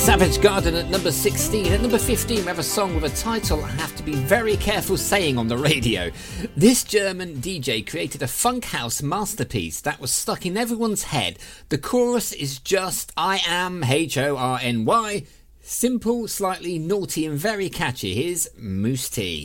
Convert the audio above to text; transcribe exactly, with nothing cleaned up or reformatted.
Savage Garden at number sixteen. At number fifteen, we have a song with a title I have to be very careful saying on the radio. This German D J created a funk house masterpiece that was stuck in everyone's head. The chorus is just I am H O R N Y. Simple, slightly naughty and very catchy. Here's Moose T.